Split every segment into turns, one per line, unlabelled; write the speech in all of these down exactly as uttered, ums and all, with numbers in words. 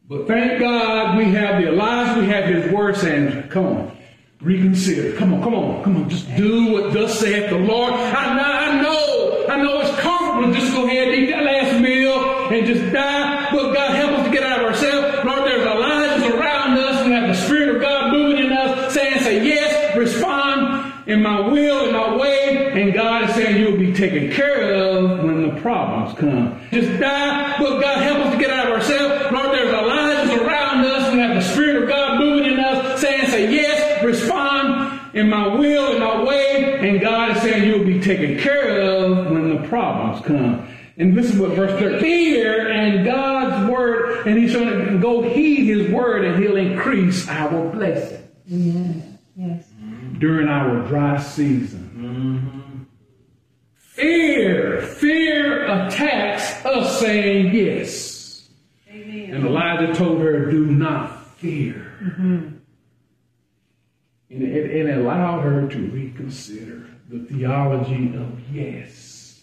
But thank God we have the Elijah, we have his word saying, come on, reconsider. Come on, come on, come on. Just do what thus saith the Lord. I know, I know, I know it's comfortable to just go ahead and eat that last meal and just die. But God help us to get out of ourselves. Lord, there's Elijahs around us. We have the Spirit of God moving in us, saying, say yes, respond in my will, in my way. And God is saying you'll be taken care of when the problems come. Just die. But God help us to get out of ourselves. Lord, there's Elijahs around us. We have the Spirit of God moving in us, saying, say yes, respond in my will, in my way. And God is saying you'll be taken care of when the problems come. And this is what verse thirteen. Fear and God's word, and he's going to go heed his word, and he'll increase our blessing.
Yes. Yes.
During our dry season. Mm-hmm. Fear. Fear attacks us saying yes. Amen. And Elijah told her, do not fear. Mm-hmm. And it, it allowed her to reconsider the theology of yes.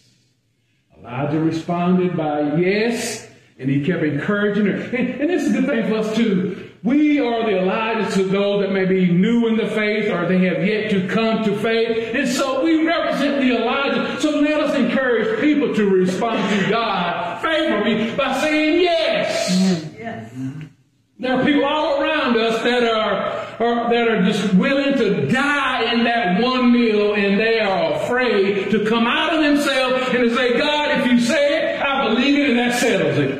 Elijah responded by yes, and he kept encouraging her. And, and this is a good thing for us too. We are the Elijahs to those that may be new in the faith or they have yet to come to faith. And so we represent the Elijah. So let us encourage people to respond to God favorably by saying yes. Yes. There are people all around us that are, are that are just willing to die in that one meal, and they are afraid to come out of themselves and to say, God, if you say it, I believe it, and that settles it.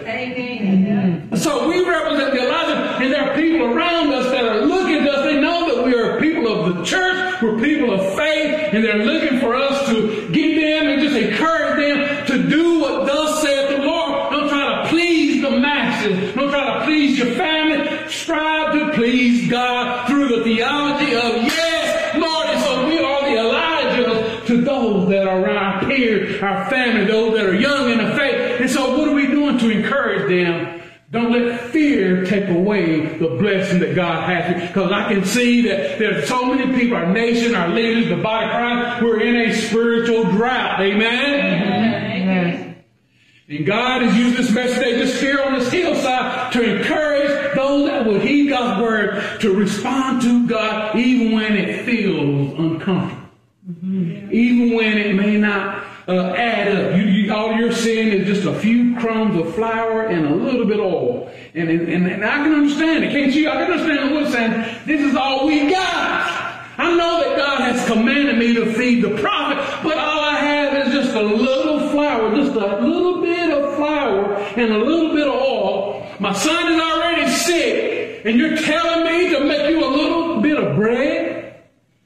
Amen. So we represent the Elijah, and there are people around us that are looking at us. They know that we are people of the church, we're people of faith, and they're looking for us to get them and just encourage them to do what thus saith the Lord. Don't try to please the masses. Don't try to please your family. Strive to please God through the theology of yes, Lord. And so we are the Elijahs to those that are around our peers, our family, those that are young in the faith. And so what are we doing to encourage them? Don't let fear take away the blessing that God has. Because I can see that there's so many people, our nation, our leaders, the body of Christ, we're in a spiritual drought. Amen? Amen. And God has used this message today just here on this hillside to encourage those that will heed God's word to respond to God even when it feels uncomfortable. Mm-hmm. Even when it may not uh, add up. You, you, all you're seeing is just a few crumbs of flour and a little bit of oil. And, and, and I can understand it. Can't you? I can understand what I'm saying. This is all we got. I know that God has commanded me to feed the prophet, but all I have is just a little flour, just a little bit of flour and a little bit of oil. My son is already sick, and you're telling me to make you a little bit of bread?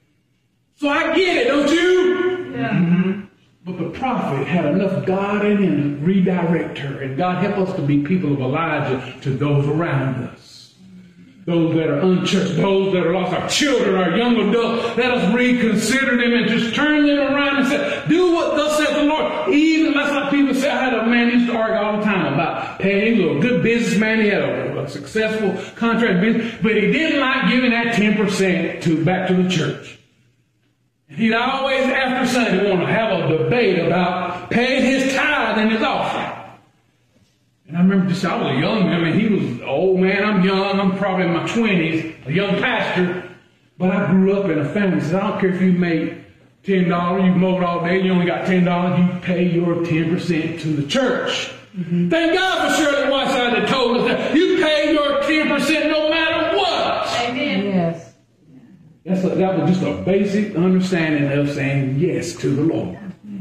So I get it, don't you? Yeah. Mm-hmm. But the prophet had enough God in him to redirect her, and God help us to be people of Elijah to those around us. Those that are unchurched, those that are lost, our children, our young adults, let us reconsider them and just turn them around and say, do what thus saith the Lord. Even that's like people say, I had a man who used to argue all the time about paying. He was a good businessman. He had a, a successful contract business, but he didn't like giving that ten percent to back to the church. He'd always, after Sunday, want to have a debate about paying his tithe and his offering. And I remember just, I was a young man. I mean, he was an old man. I'm young. I'm probably in my twenties, a young pastor. But I grew up in a family that said, I don't care if you make ten dollars, you mowed all day, you only got ten dollars, you pay your ten percent to the church. Mm-hmm. Thank God for Shirley Whiteside that told us that you pay your ten percent no matter what. Amen. Yes. That's a, that was just a basic understanding of saying yes to the Lord.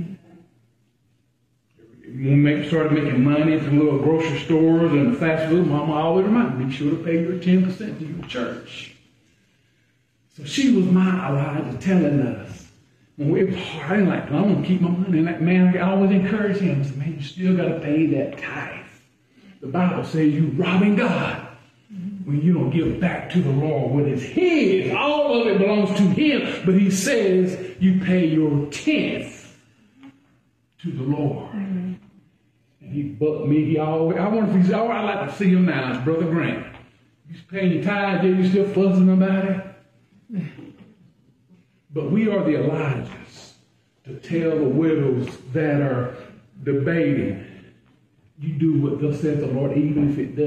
When we started making money from little grocery stores and fast food, Mama always reminded me, be sure to pay your ten percent to your church. So she was my Elijah telling us. When it was hard, I didn't like, I want to keep my money. And that man, I always encourage him. I said, man, you still got to pay that tithe. The Bible says you robbing God when you don't give back to the Lord what is his. All of it belongs to him. But he says you pay your tenth to the Lord. Mm-hmm. And he bucked me. He always, I wonder if he's, oh, I like to see him now. It's Brother Grant. He's paying your tithe, yet you still fussing about it. But we are the Elijahs to tell the widows that are debating, you do what thus saith the Lord, even if it does.